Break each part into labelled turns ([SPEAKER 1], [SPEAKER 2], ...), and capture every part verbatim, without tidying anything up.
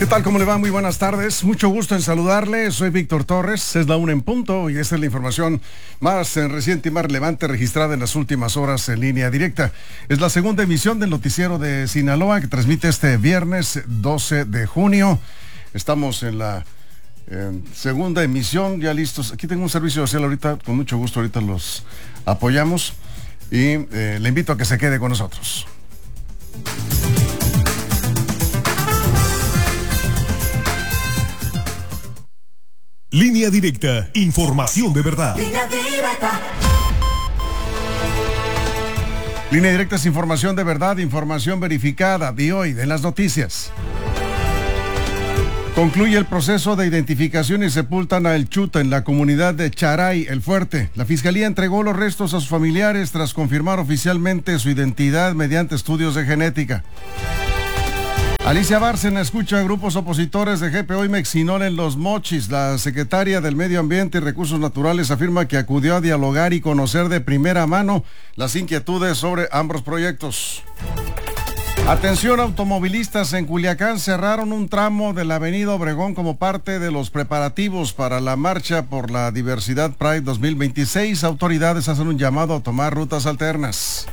[SPEAKER 1] ¿Qué tal? ¿Cómo le va? Muy buenas tardes. Mucho gusto en saludarle. Soy Víctor Torres. Es la una en punto y esta es la información más eh, reciente y más relevante registrada en las últimas horas en línea directa. Es la segunda emisión del noticiero de Sinaloa que transmite este viernes doce de junio. Estamos en la eh, segunda emisión, ya listos. Aquí tengo un servicio social ahorita, con mucho gusto ahorita los apoyamos y eh, le invito a que se quede con nosotros.
[SPEAKER 2] Línea Directa, información de verdad.
[SPEAKER 3] Línea Directa.
[SPEAKER 1] Línea Directa es información de verdad, información verificada de hoy, de las noticias. Concluye el proceso de identificación y sepultan a El Chuta en la comunidad de Charay, El Fuerte. La Fiscalía entregó los restos a sus familiares tras confirmar oficialmente su identidad mediante estudios de genética. Alicia Bárcena escucha a grupos opositores de G P O y Mexinol en Los Mochis. La secretaria del Medio Ambiente y Recursos Naturales afirma que acudió a dialogar y conocer de primera mano las inquietudes sobre ambos proyectos. Atención, automovilistas en Culiacán cerraron un tramo de la avenida Obregón como parte de los preparativos para la marcha por la Diversidad Pride dos mil veintiséis. Autoridades hacen un llamado a tomar rutas alternas.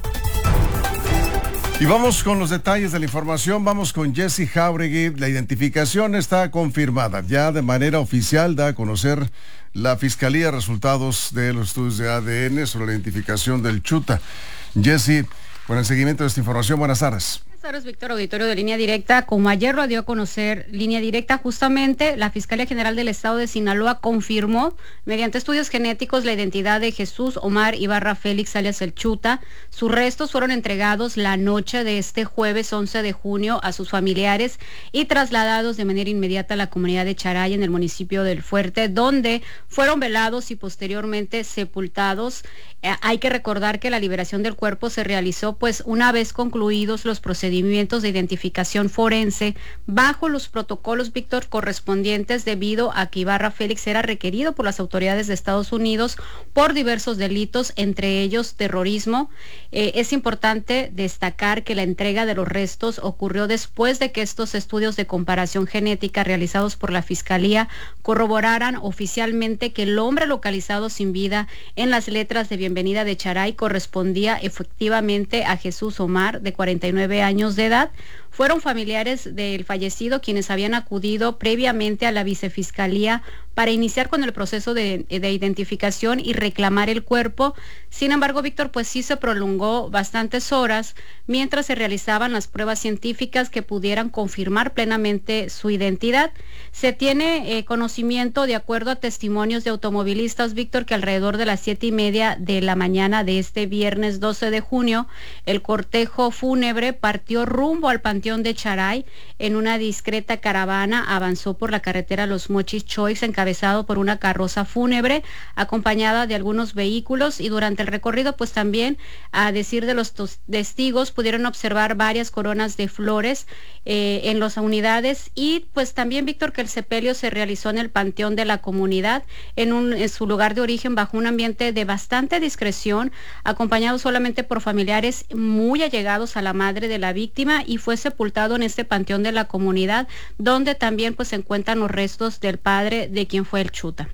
[SPEAKER 1] Y vamos con los detalles de la información, vamos con Jesse Jauregui. La identificación está confirmada, ya de manera oficial da a conocer la Fiscalía resultados de los estudios de A D N sobre la identificación del Chuta. Jesse, con el seguimiento de esta información, buenas tardes.
[SPEAKER 4] Buenas tardes, Víctor, auditorio de Línea Directa. Como ayer lo dio a conocer Línea Directa, justamente la Fiscalía General del Estado de Sinaloa confirmó mediante estudios genéticos la identidad de Jesús Omar Ibarra Félix alias El Chuta. Sus restos fueron entregados la noche de este jueves once de junio a sus familiares y trasladados de manera inmediata a la comunidad de Charay en el municipio del Fuerte, donde fueron velados y posteriormente sepultados. Eh, hay que recordar que la liberación del cuerpo se realizó pues una vez concluidos los procedimientos de identificación forense bajo los protocolos, Víctor, correspondientes, debido a que Ibarra Félix era requerido por las autoridades de Estados Unidos por diversos delitos, entre ellos terrorismo. Eh, es importante destacar que la entrega de los restos ocurrió después de que estos estudios de comparación genética realizados por la Fiscalía corroboraran oficialmente que el hombre localizado sin vida en las letras de bienvenida de Charay correspondía efectivamente a Jesús Omar, de cuarenta y nueve años de edad. Fueron familiares del fallecido quienes habían acudido previamente a la vicefiscalía para iniciar con el proceso de, de identificación y reclamar el cuerpo. Sin embargo, Víctor, pues sí se prolongó bastantes horas mientras se realizaban las pruebas científicas que pudieran confirmar plenamente su identidad. Se tiene eh, conocimiento, de acuerdo a testimonios de automovilistas, Víctor, que alrededor de las siete y media de la mañana de este viernes doce de junio, el cortejo fúnebre partió rumbo al Panteón de Charay. En una discreta caravana avanzó por la carretera Los Mochis Choix, encabezado por una carroza fúnebre acompañada de algunos vehículos, y durante el recorrido pues también, a decir de los testigos, pudieron observar varias coronas de flores eh, en las unidades, y pues también, Víctor, que el sepelio se realizó en el panteón de la comunidad, en, un, en su lugar de origen, bajo un ambiente de bastante discreción, acompañado solamente por familiares muy allegados a la madre de la víctima, y fue sepultado en este panteón de la comunidad, donde también pues se encuentran los restos del padre de quien fue el Chuta.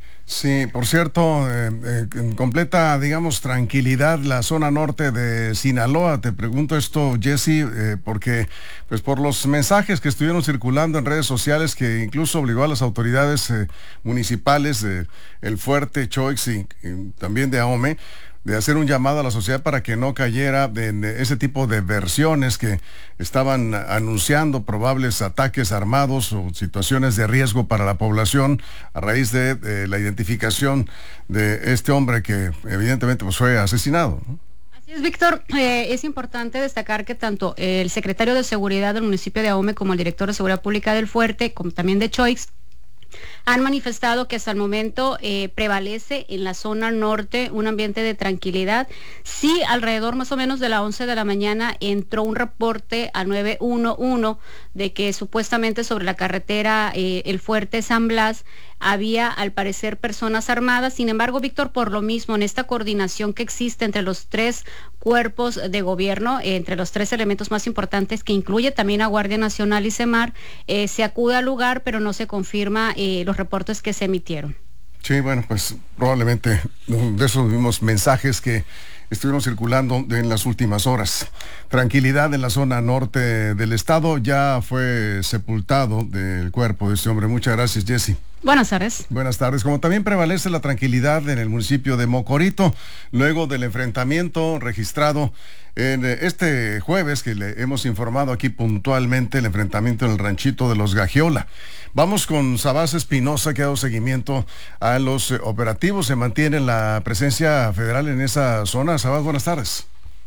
[SPEAKER 1] Sí, por cierto, eh, eh, en completa, digamos, tranquilidad la zona norte de Sinaloa. Te pregunto esto, Jesse, eh, porque pues por los mensajes que estuvieron circulando en redes sociales, que incluso obligó a las autoridades eh, municipales de El Fuerte, Choix y, y también de Ahome, de hacer un llamado a la sociedad para que no cayera en ese tipo de versiones que estaban anunciando probables ataques armados o situaciones de riesgo para la población a raíz de, de la identificación de este hombre que evidentemente pues, fue asesinado, ¿no?
[SPEAKER 4] Así es, Víctor. Eh, es importante destacar que tanto el secretario de Seguridad del municipio de Ahome como el director de Seguridad Pública del Fuerte, como también de Choix, Han manifestado que hasta el momento eh, prevalece en la zona norte un ambiente de tranquilidad. Sí, alrededor más o menos de las once de la mañana entró un reporte a nueve uno uno de que supuestamente sobre la carretera eh, El Fuerte San Blas había al parecer personas armadas. Sin embargo, Víctor, por lo mismo, en esta coordinación que existe entre los tres cuerpos de gobierno, eh, entre los tres elementos más importantes, que incluye también a Guardia Nacional y CEMAR, eh, se acude al lugar, pero no se confirma eh, los reportes que se emitieron.
[SPEAKER 1] Sí, bueno, pues probablemente de esos mismos mensajes que estuvieron circulando en las últimas horas. Tranquilidad en la zona norte del estado. Ya fue sepultado del cuerpo de este hombre. Muchas gracias, Jessy.
[SPEAKER 4] Buenas tardes.
[SPEAKER 1] Buenas tardes. Como también prevalece la tranquilidad en el municipio de Mocorito, luego del enfrentamiento registrado en este jueves, que le hemos informado aquí puntualmente, el enfrentamiento en el ranchito de los Gagiola. Vamos con Sabás Espinosa, que ha dado seguimiento a los operativos. Se mantiene la presencia federal en esa zona. Sabás, buenas tardes.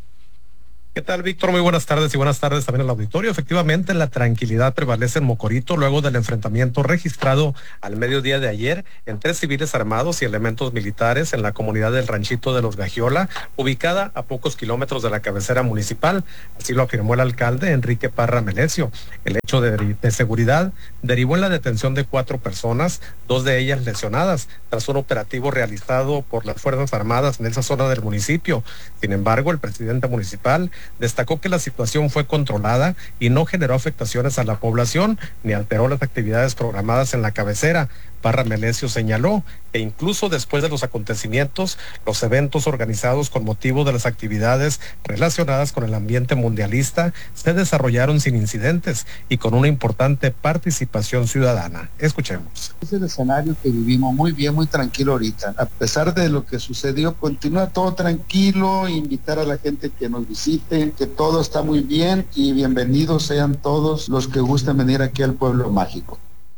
[SPEAKER 3] ¿Qué tal, Víctor? Muy buenas tardes y buenas tardes también al auditorio. Efectivamente, la tranquilidad prevalece en Mocorito luego del enfrentamiento registrado al mediodía de ayer entre civiles armados y elementos militares en la comunidad del ranchito de los Gagiola, ubicada a pocos kilómetros de la cabecera municipal. Así lo afirmó el alcalde Enrique Parra Melesio. El hecho de, de seguridad derivó en la detención de cuatro personas, dos de ellas lesionadas, tras un operativo realizado por las Fuerzas Armadas en esa zona del municipio. Sin embargo, el presidente municipal destacó que la situación fue controlada y no generó afectaciones a la población ni alteró las actividades programadas en la cabecera. Parra Melesio señaló que incluso después de los acontecimientos, los eventos organizados con motivo de las actividades relacionadas con el ambiente mundialista se desarrollaron sin incidentes y con una importante participación ciudadana. Escuchemos.
[SPEAKER 5] Es el escenario que vivimos muy bien, muy tranquilo ahorita. A pesar de lo que sucedió, continúa todo tranquilo, invitar a la gente que nos visite, que todo está muy bien y bienvenidos sean todos los que gusten venir aquí al Pueblo Mágico.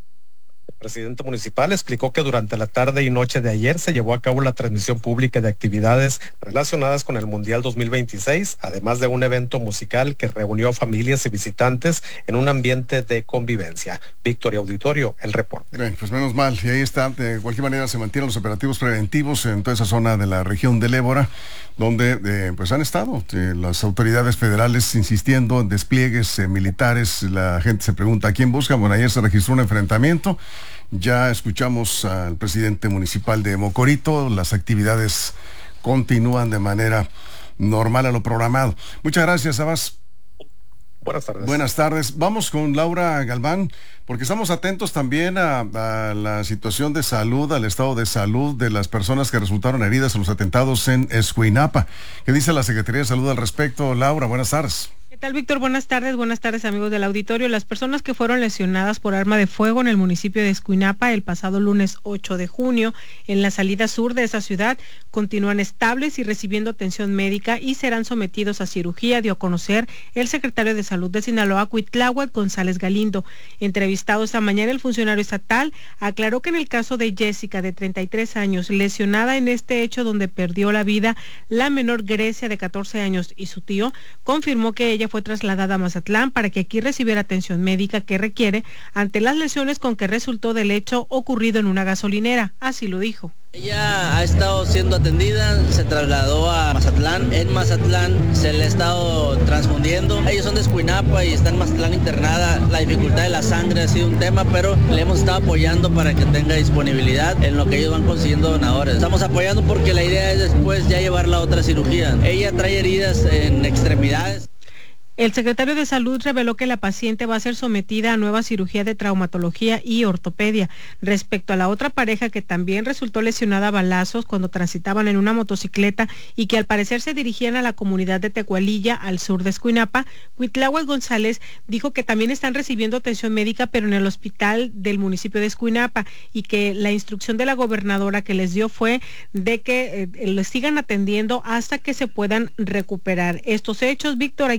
[SPEAKER 3] El presidente municipal explicó que durante la tarde y noche de ayer se llevó a cabo la transmisión pública de actividades relacionadas con el Mundial dos mil veintiséis, además de un evento musical que reunió a familias y visitantes en un ambiente de convivencia. Víctor y auditorio, el reporte.
[SPEAKER 1] Bien, pues menos mal, y ahí está. De cualquier manera se mantienen los operativos preventivos en toda esa zona de la región del Ébora, donde eh, pues han estado eh, las autoridades federales insistiendo en despliegues eh, militares. La gente se pregunta a quién buscan. Bueno, ayer se registró un enfrentamiento. Ya escuchamos al presidente municipal de Mocorito. Las actividades continúan de manera normal a lo programado. Muchas gracias, Sabás.
[SPEAKER 3] Buenas tardes.
[SPEAKER 1] Buenas tardes. Vamos con Laura Galván, porque estamos atentos también a, a la situación de salud, al estado de salud de las personas que resultaron heridas en los atentados en Escuinapa. ¿Qué dice la Secretaría de Salud al respecto? Laura, buenas tardes.
[SPEAKER 6] ¿Qué tal, Víctor? Buenas tardes, buenas tardes, amigos del auditorio. Las personas que fueron lesionadas por arma de fuego en el municipio de Escuinapa el pasado lunes ocho de junio, en la salida sur de esa ciudad, continúan estables y recibiendo atención médica y serán sometidos a cirugía, dio a conocer el secretario de Salud de Sinaloa, Cuitláhuac González Galindo. Entrevistado esta mañana, el funcionario estatal aclaró que en el caso de Jessica, de treinta y tres años, lesionada en este hecho donde perdió la vida la menor Grecia, de catorce años, y su tío, confirmó que ella fue trasladada a Mazatlán para que aquí recibiera atención médica que requiere ante las lesiones con que resultó del hecho ocurrido en una gasolinera. Así lo dijo.
[SPEAKER 7] Ella ha estado siendo atendida, se trasladó a Mazatlán. En Mazatlán se le ha estado transfundiendo. Ellos son de Escuinapa y están en Mazatlán internada. La dificultad de la sangre ha sido un tema, pero le hemos estado apoyando para que tenga disponibilidad en lo que ellos van consiguiendo donadores. Estamos apoyando porque la idea es después ya llevarla a otra cirugía. Ella trae heridas en extremidades.
[SPEAKER 6] El secretario de Salud reveló que la paciente va a ser sometida a nueva cirugía de traumatología y ortopedia. Respecto a la otra pareja que también resultó lesionada a balazos cuando transitaban en una motocicleta y que al parecer se dirigían a la comunidad de Tecualilla, al sur de Escuinapa, Cuitláhuac González dijo que también están recibiendo atención médica, pero en el hospital del municipio de Escuinapa, y que la instrucción de la gobernadora que les dio fue de que eh, les sigan atendiendo hasta que se puedan recuperar. Estos hechos, Víctor, hay que recordar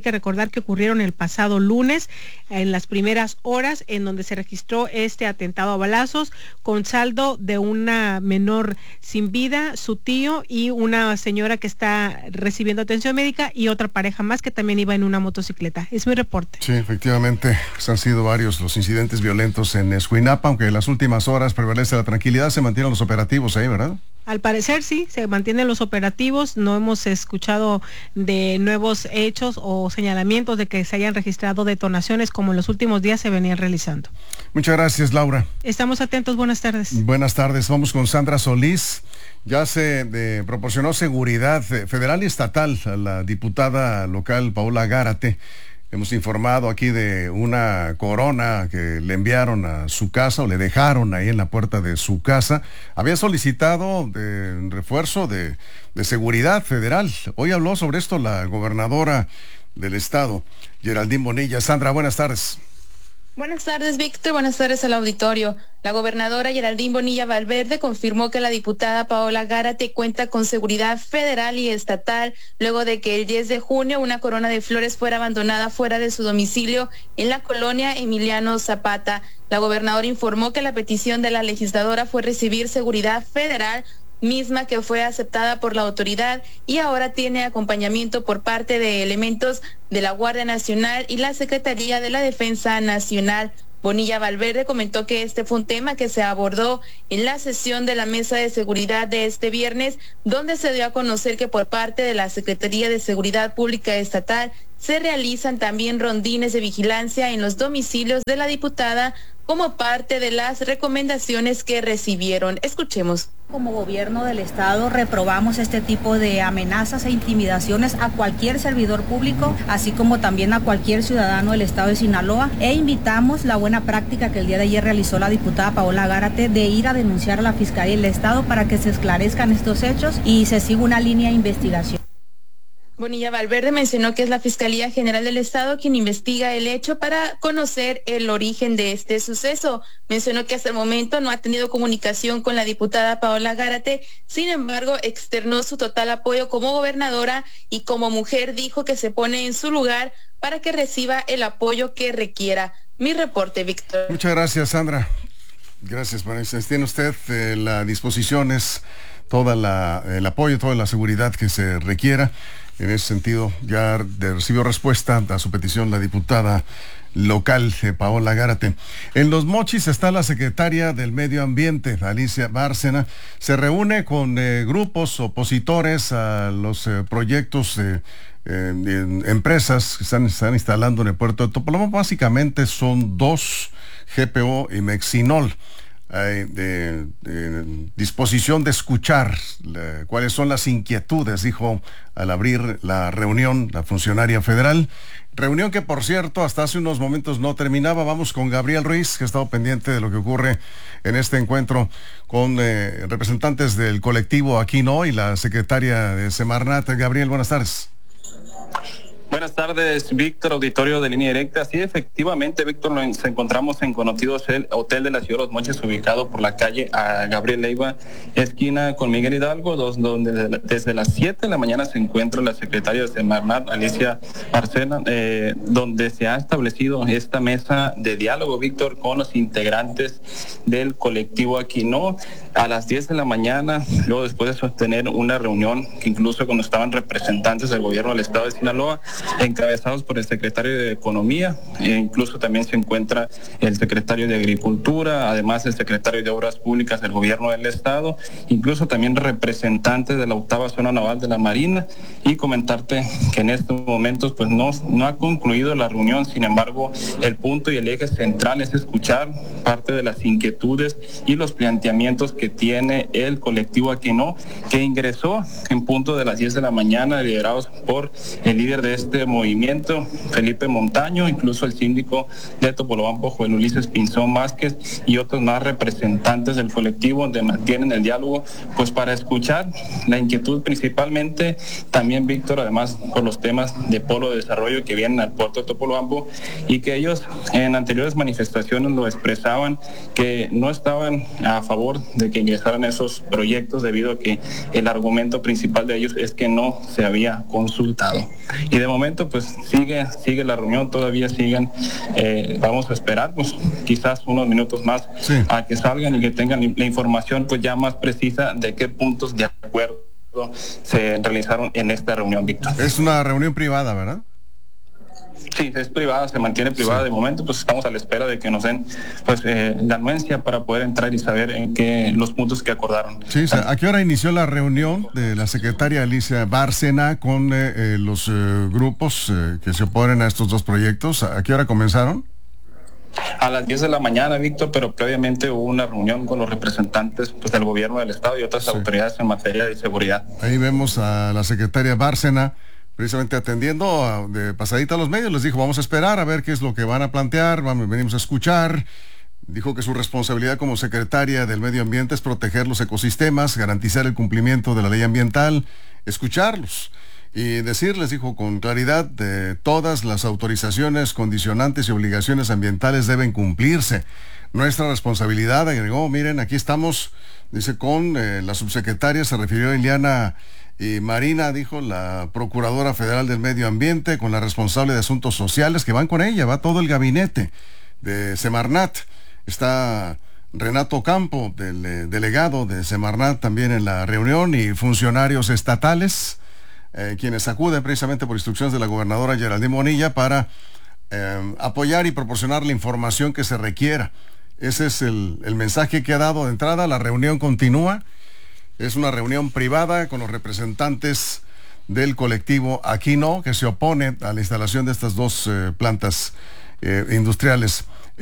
[SPEAKER 6] recordar que ocurrieron el pasado lunes, en las primeras horas, en donde se registró este atentado a balazos, con saldo de una menor sin vida, su tío y una señora que está recibiendo atención médica y otra pareja más que también iba en una motocicleta. Es mi reporte.
[SPEAKER 1] Sí, efectivamente, pues han sido varios los incidentes violentos en Escuinapa, aunque en las últimas horas prevalece la tranquilidad, se mantienen los operativos ahí, ¿verdad?
[SPEAKER 6] Al parecer sí, se mantienen los operativos, no hemos escuchado de nuevos hechos o señalamientos de que se hayan registrado detonaciones como en los últimos días se venían realizando.
[SPEAKER 1] Muchas gracias, Laura.
[SPEAKER 6] Estamos atentos, buenas tardes.
[SPEAKER 1] Buenas tardes, vamos con Sandra Solís. Ya se eh, proporcionó seguridad eh, federal y estatal a la diputada local Paola Gárate. Hemos informado aquí de una corona que le enviaron a su casa o le dejaron ahí en la puerta de su casa. Había solicitado de refuerzo de, de seguridad federal. Hoy habló sobre esto la gobernadora del estado, Geraldine Bonilla. Sandra, buenas tardes.
[SPEAKER 8] Buenas tardes, Víctor. Buenas tardes al auditorio. La gobernadora Geraldine Bonilla Valverde confirmó que la diputada Paola Gárate cuenta con seguridad federal y estatal luego de que el diez de junio una corona de flores fuera abandonada fuera de su domicilio en la colonia Emiliano Zapata. La gobernadora informó que la petición de la legisladora fue recibir seguridad federal, misma que fue aceptada por la autoridad y ahora tiene acompañamiento por parte de elementos de la Guardia Nacional y la Secretaría de la Defensa Nacional. Bonilla Valverde comentó que este fue un tema que se abordó en la sesión de la Mesa de Seguridad de este viernes, donde se dio a conocer que por parte de la Secretaría de Seguridad Pública Estatal se realizan también rondines de vigilancia en los domicilios de la diputada como parte de las recomendaciones que recibieron. Escuchemos.
[SPEAKER 9] Como gobierno del estado reprobamos este tipo de amenazas e intimidaciones a cualquier servidor público, así como también a cualquier ciudadano del estado de Sinaloa, e invitamos la buena práctica que el día de ayer realizó la diputada Paola Gárate de ir a denunciar a la Fiscalía del Estado para que se esclarezcan estos hechos y se siga una línea de investigación.
[SPEAKER 8] Bonilla Valverde mencionó que es la Fiscalía General del Estado quien investiga el hecho para conocer el origen de este suceso. Mencionó que hasta el momento no ha tenido comunicación con la diputada Paola Gárate, sin embargo, externó su total apoyo como gobernadora y como mujer dijo que se pone en su lugar para que reciba el apoyo que requiera. Mi reporte, Víctor.
[SPEAKER 1] Muchas gracias, Sandra. Gracias, Vanessa. Tiene usted eh, la disposición, es toda la, el apoyo, toda la seguridad que se requiera. En ese sentido, ya recibió respuesta a su petición la diputada local, eh, Paola Gárate. En Los Mochis está la secretaria del Medio Ambiente, Alicia Bárcena. Se reúne con eh, grupos opositores a los eh, proyectos de eh, empresas que están, están instalando en el puerto de Topolobampo. Básicamente son dos, G P O y Mexinol. Hay de, de disposición de escuchar la, cuáles son las inquietudes, dijo al abrir la reunión la funcionaria federal. Reunión que, por cierto, hasta hace unos momentos no terminaba. Vamos con Gabriel Ruiz, que ha estado pendiente de lo que ocurre en este encuentro con eh, representantes del colectivo Aquino y la secretaria de Semarnat. Gabriel, buenas tardes.
[SPEAKER 10] Buenas tardes, Víctor, auditorio de Línea Directa. Sí, efectivamente, Víctor, nos encontramos en Conocidos, el hotel de la ciudad de Los Mochis, ubicado por la calle a Gabriel Leiva, esquina con Miguel Hidalgo, dos, donde desde las siete de la mañana se encuentra la secretaria de Semarnat, Alicia Bárcena, eh, donde se ha establecido esta mesa de diálogo, Víctor, con los integrantes del colectivo Aquino. A las diez de la mañana, luego después de sostener una reunión que incluso cuando estaban representantes del gobierno del estado de Sinaloa, encabezados por el secretario de Economía, e incluso también se encuentra el secretario de Agricultura, además el secretario de Obras Públicas del gobierno del estado, incluso también representantes de la octava zona naval de la Marina, y comentarte que en estos momentos pues no, no ha concluido la reunión. Sin embargo, el punto y el eje central es escuchar parte de las inquietudes y los planteamientos que tiene el colectivo Aquino, que ingresó en punto de las diez de la mañana, liderados por el líder de este movimiento, Felipe Montaño, incluso el síndico de Topolobampo, Joel Ulises Pinzón Vázquez, y otros más representantes del colectivo, donde mantienen el diálogo, pues para escuchar la inquietud principalmente, también, Víctor, además por los temas de polo de desarrollo que vienen al puerto de Topolobampo, y que ellos en anteriores manifestaciones lo expresaban, que no estaban a favor de que que ingresaran esos proyectos debido a que el argumento principal de ellos es que no se había consultado. Y de momento pues sigue, sigue la reunión, todavía siguen, eh, vamos a esperar pues quizás unos minutos más sí. a que salgan y que tengan la información pues ya más precisa de qué puntos de acuerdo se realizaron en esta reunión, Víctor.
[SPEAKER 1] Es una reunión privada, ¿verdad?
[SPEAKER 10] Sí, es privada, se mantiene privada sí. de momento, pues estamos a la espera de que nos den pues eh, la anuencia para poder entrar y saber en qué los puntos que acordaron.
[SPEAKER 1] Sí, o sea, ¿a qué hora inició la reunión de la secretaria Alicia Bárcena con eh, eh, los eh, grupos eh, que se oponen a estos dos proyectos? ¿A qué hora comenzaron?
[SPEAKER 10] A las diez de la mañana, Víctor, pero previamente hubo una reunión con los representantes pues, del gobierno del estado y otras sí. autoridades en materia de seguridad.
[SPEAKER 1] Ahí vemos a la secretaria Bárcena precisamente atendiendo a, de pasadita a los medios. Les dijo, vamos a esperar a ver qué es lo que van a plantear, vamos, venimos a escuchar. Dijo que su responsabilidad como secretaria del medio ambiente es proteger los ecosistemas, garantizar el cumplimiento de la ley ambiental, escucharlos y decirles, dijo con claridad, de todas las autorizaciones, condicionantes y obligaciones ambientales deben cumplirse. Nuestra responsabilidad, agregó, miren, aquí estamos, dice, con eh, la subsecretaria, se refirió a Ileana y Marina, dijo, la Procuradora Federal del Medio Ambiente, con la responsable de Asuntos Sociales, que van con ella, va todo el gabinete de Semarnat. Está Renato Campo, del eh, delegado de Semarnat, también en la reunión, y funcionarios estatales, eh, quienes acuden precisamente por instrucciones de la gobernadora Geraldine Bonilla para eh, apoyar y proporcionar la información que se requiera. Ese es el, el mensaje que ha dado de entrada. La reunión continúa. Es una reunión privada con los representantes del colectivo Aquí No, que se opone a la instalación de estas dos eh, plantas eh, industriales.